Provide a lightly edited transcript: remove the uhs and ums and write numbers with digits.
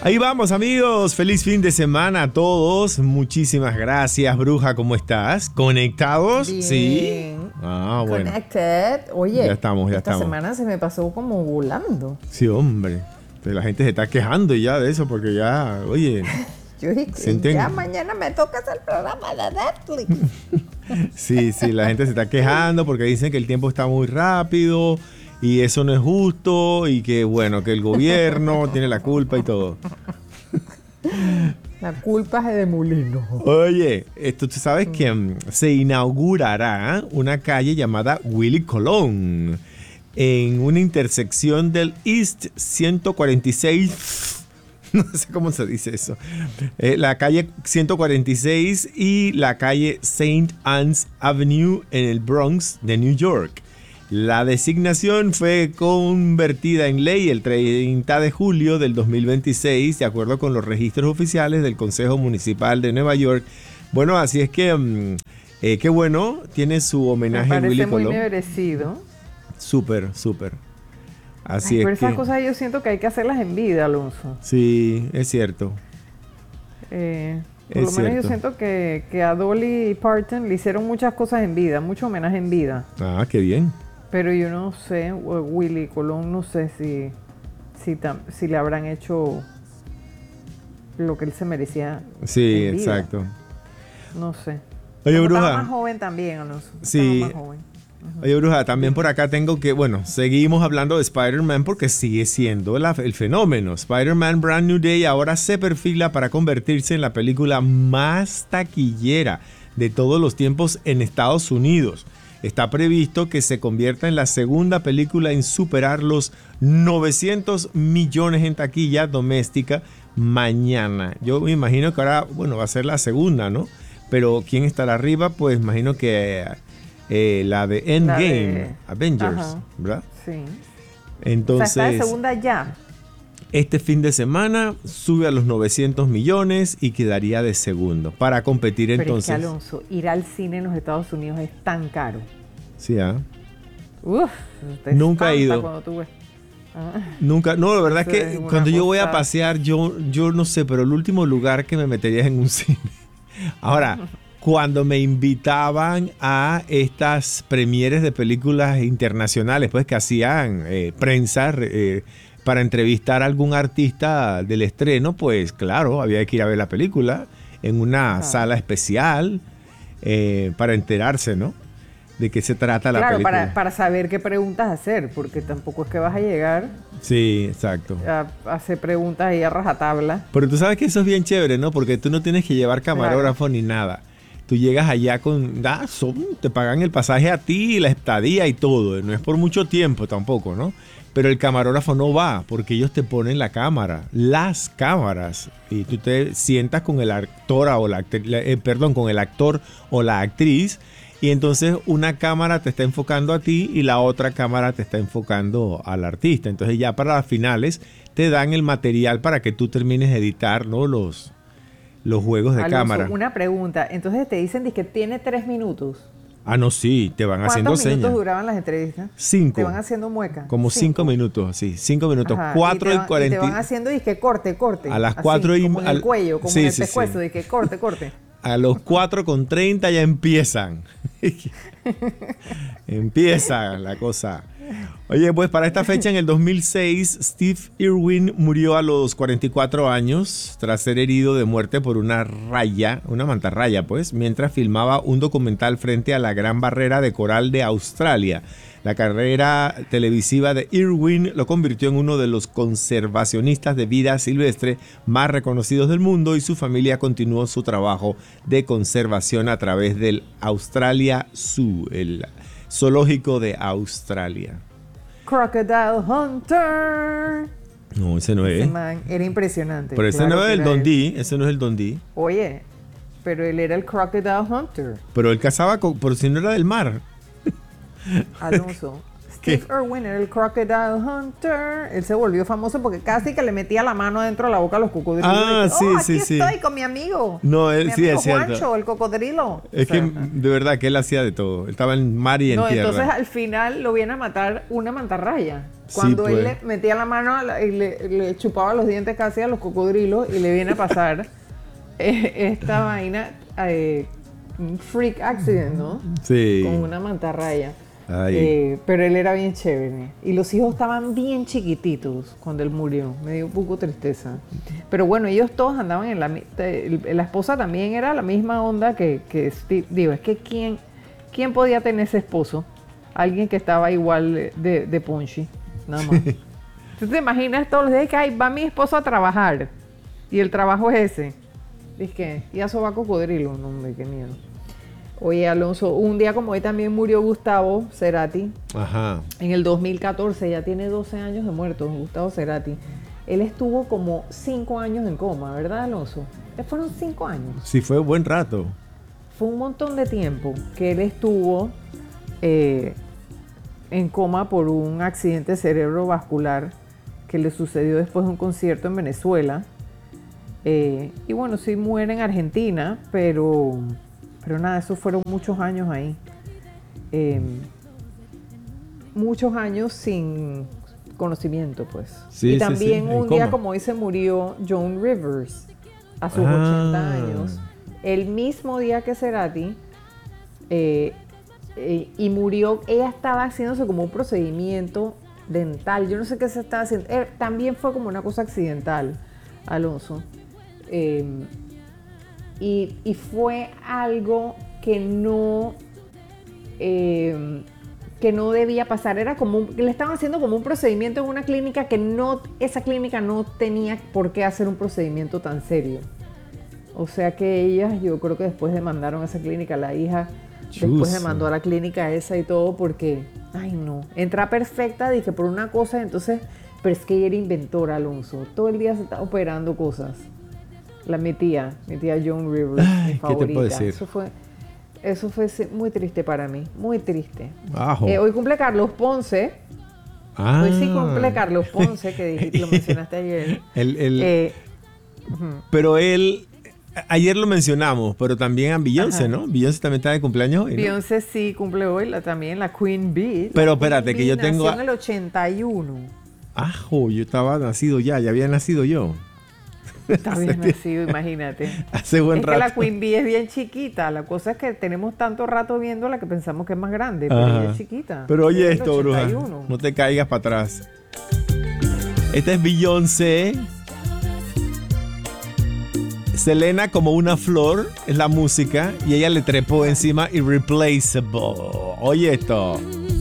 Ahí vamos, amigos. Feliz fin de semana a todos. Muchísimas gracias, Bruja. ¿Cómo estás? ¿Conectados? Bien. Sí. Ah, bueno. Connected. Oye, Ya estamos. esta semana se me pasó como volando. Sí, hombre. Pues la gente se está quejando ya de eso porque ya, oye. Yo dije, ya mañana me toca hacer el programa de Netflix. Sí, la gente se está quejando porque dicen que el tiempo está muy rápido y eso no es justo y que, bueno, que el gobierno tiene la culpa y todo. La culpa es de Molino. Oye, tú sabes que se inaugurará una calle llamada Willy Colón en una intersección del East 146. No sé cómo se dice eso. La calle 146 y la calle St. Anne's Avenue en el Bronx de New York. La designación fue convertida en ley el 30 de julio del 2026, de acuerdo con los registros oficiales del Consejo Municipal de Nueva York. Bueno, así es que, qué bueno, tiene su homenaje a Willy Colón. Me parece muy merecido. Súper. Así es pero que... esas cosas yo siento que hay que hacerlas en vida, Alonso. Sí, es cierto. Por lo menos yo siento que a Dolly Parton le hicieron muchas cosas en vida, mucho homenaje en vida. Ah, qué bien. Pero yo no sé, Willy Colón, no sé si le habrán hecho lo que él se merecía. Sí, en vida. Exacto. No sé. Oye, Bruja. Estaba más joven también, Alonso. Sí. Estaba más joven. Oye, Bruja, también por acá tengo que, bueno, seguimos hablando de Spider-Man porque sigue siendo el fenómeno. Spider-Man Brand New Day ahora se perfila para convertirse en la película más taquillera de todos los tiempos en Estados Unidos. Está previsto que se convierta en la segunda película en superar los 900 millones en taquilla doméstica mañana. Yo me imagino que ahora, bueno, va a ser la segunda, ¿no? Pero ¿quién estará arriba? Pues imagino que la de Endgame, Avengers, ajá, ¿verdad? Sí. Entonces, o sea, está de segunda ya. Este fin de semana sube a los 900 millones y quedaría de segundo para competir. Pero entonces. Es que, Alonso, ir al cine en los Estados Unidos es tan caro. Sí, Uf, nunca he ido. Nunca, no, la verdad es que cuando yo voy a pasear, yo no sé, pero el último lugar que me metería es en un cine. Ahora, cuando me invitaban a estas premieres de películas internacionales, pues que hacían prensa para entrevistar a algún artista del estreno, pues claro, había que ir a ver la película en una sala especial para enterarse, ¿no? De qué se trata la película. Claro, para saber qué preguntas hacer, porque tampoco es que vas a llegar. Sí, exacto. A hacer preguntas ahí a rajatabla. Pero tú sabes que eso es bien chévere, ¿no? Porque tú no tienes que llevar camarógrafo ni nada. Tú llegas allá te pagan el pasaje a ti, la estadía y todo. No es por mucho tiempo tampoco, ¿no? Pero el camarógrafo no va porque ellos te ponen las cámaras. Y tú te sientas con el actor o con el actor o la actriz. Y entonces una cámara te está enfocando a ti y la otra cámara te está enfocando al artista. Entonces ya para las finales te dan el material para que tú termines de editar, ¿no? Los juegos de cámara. Una pregunta. Entonces te dicen que tiene 3 minutos. Ah, no, sí. Te van haciendo señas. ¿Cuántos minutos duraban las entrevistas? 5. Te van haciendo muecas. Como 5 minutos, así. 5 minutos. Ajá, 4 y 40. Y te van haciendo corte. A las 4 y... Como en el cuello, como en el pescuezo. Corte. A los 4:30 ya empiezan. Empieza la cosa. Oye, pues para esta fecha en el 2006, Steve Irwin murió a los 44 años tras ser herido de muerte por una mantarraya, pues, mientras filmaba un documental frente a la Gran Barrera de Coral de Australia. La carrera televisiva de Irwin lo convirtió en uno de los conservacionistas de vida silvestre más reconocidos del mundo y su familia continuó su trabajo de conservación a través del Australia Zoo, el zoológico de Australia. Crocodile Hunter. No, ese no es. Ese man era impresionante. Pero ese no es el Dundee, ese no es el Dundee. Oye, pero él era el Crocodile Hunter. Pero él cazaba por si no era del mar. Alonso, Steve Irwin era el Crocodile Hunter. Él se volvió famoso porque casi que le metía la mano dentro de la boca a los cocodrilos. Ah, sí, sí, sí. Estoy con mi amigo. No, él mi sí amigo es cierto. Juancho, el cocodrilo. Es que de verdad que él hacía de todo. Él estaba en mar y en tierra. Entonces al final lo viene a matar una mantarraya. Cuando Sí, él pues. le metía la mano y le chupaba los dientes casi a los cocodrilos y le viene a pasar esta vaina, un freak accident, ¿no? Sí. Con una mantarraya. Ay. Pero él era bien chévere. Y los hijos estaban bien chiquititos cuando él murió. Me dio un poco tristeza. Pero bueno, ellos todos andaban en la esposa también era la misma onda que Steve. Digo, es que ¿quién podía tener ese esposo? Alguien que estaba igual de punchy. Nada más. ¿Tú te imaginas todos los días que va mi esposo a trabajar? Y el trabajo es ese. Dice que, y a sobar cocodrilo. No, hombre, qué miedo. Oye, Alonso, un día como hoy también murió Gustavo Cerati. Ajá. En el 2014, ya tiene 12 años de muerto, Gustavo Cerati. Él estuvo como 5 años en coma, ¿verdad, Alonso? Fueron 5 años. Sí, fue un buen rato. Fue un montón de tiempo que él estuvo en coma por un accidente cerebrovascular que le sucedió después de un concierto en Venezuela. Y bueno, sí muere en Argentina, pero nada, esos fueron muchos años ahí. Muchos años sin conocimiento, pues. Sí, y también sí, sí, en un día coma. como hoy se murió Joan Rivers a sus 80 años. El mismo día que Cerati. Y murió, ella estaba haciéndose como un procedimiento dental. Yo no sé qué se estaba haciendo. También fue como una cosa accidental, Alonso. Y fue algo que no debía pasar. Era como le estaban haciendo como un procedimiento en una clínica esa clínica no tenía por qué hacer un procedimiento tan serio. O sea que ellas, yo creo que después demandaron a esa clínica, la hija después demandó a la clínica esa y todo porque, ay no, entra perfecta, dije por una cosa, entonces, pero es que ella era inventora, Alonso. Todo el día se estaba operando cosas. Mi tía Joan Rivers, mi favorita. ¿Qué te puedo decir? Eso fue muy triste para mí, muy triste. Ajo. Hoy cumple Carlos Ponce. Hoy sí cumple Carlos Ponce, que lo mencionaste ayer. Pero él, ayer lo mencionamos, pero también a Beyoncé, ¿no? Beyoncé también está de cumpleaños hoy, ¿no? Beyoncé sí cumple hoy, también la Queen Bee. Pero espérate, que yo tengo... Nació en el 81. Ajo, yo estaba nacido ya había nacido yo. Está bien nacido, imagínate. Hace buen rato. Es que la Queen Bee es bien chiquita. La cosa es que tenemos tanto rato viéndola que pensamos que es más grande, pero ella es chiquita. Pero oye es esto, bruja. No te caigas para atrás. Esta es Beyoncé. Selena como una flor es la música y ella le trepó encima Irreplaceable. Oye esto.